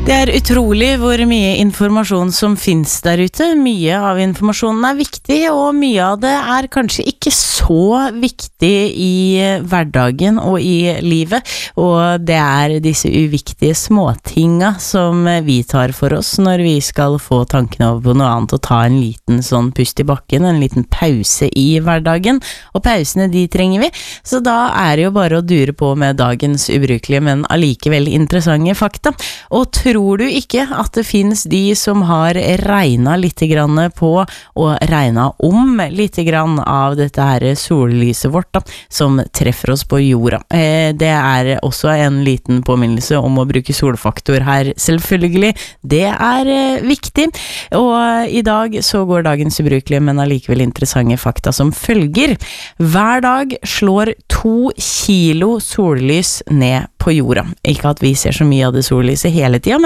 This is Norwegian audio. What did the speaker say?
Det utrolig hvor mye informasjon som finnes der ute. Mye av informasjonen viktig, og mye av det kanskje ikke så viktig i hverdagen og i livet. Og det disse uviktige småtinga som vi tar for oss når vi skal få tankene over på noe annet og ta en liten sånn pust i bakken, en liten pause i hverdagen. Og pausene de trenger vi, så da det jo bare å dure på med dagens ubrukelige, men allikevel interessante fakta. Og tror du ikke at det finnes de som har regnet litt grann på og regnet om litt grann av dette her sollyset vårt da, som treffer oss på jorda? Det også en liten påminnelse om å bruke solfaktor her, selvfølgelig. Det viktig. Og i dag så går dagens ubrukelige, men allikevel interessante fakta som følger. Hver dag slår 2 kilo sollys ned på jorda. Ikke at vi ser så mye av det sollyset hele tiden,